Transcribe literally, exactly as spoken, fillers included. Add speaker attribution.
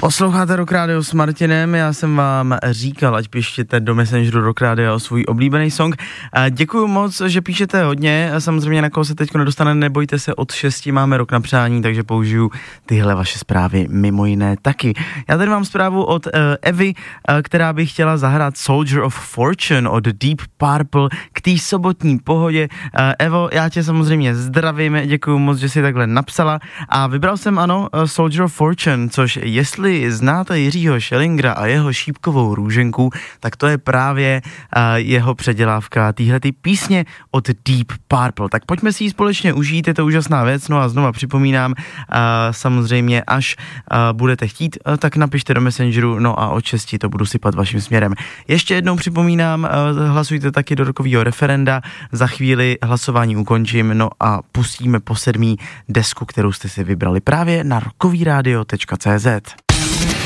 Speaker 1: Posloucháte Rock Radio s Martinem, já jsem vám říkal, ať píštěte do Messengeru Rock Radio svůj oblíbený song. Děkuju moc, že píšete hodně, samozřejmě na koho se teďko nedostane, nebojte se, od šesti máme rok na přání, takže použiju tyhle vaše zprávy mimo jiné taky. Já tady mám zprávu od uh, Evy, uh, která by chtěla zahrát Soldier of Fortune od Deep Purple k té sobotní pohodě. Uh, Evo, já tě samozřejmě zdravím, děkuju moc, že jsi takhle napsala a vybral jsem ano uh, Soldier of Fortune, což jestli znáte Jiřího Schellingera a jeho šípkovou růženku, tak to je právě uh, jeho předělávka téhletý písně od Deep Purple. Tak pojďme si ji společně užít, je to úžasná věc, no a znova připomínám, uh, samozřejmě až uh, budete chtít, uh, tak napište do Messengeru, no a od šesti to budu sypat vaším směrem. Ještě jednou připomínám, uh, hlasujte taky do rokového referenda, za chvíli hlasování ukončím, no a pustíme po sedmý desku, kterou jste si vybrali právě na rokový radio tečka cé zet.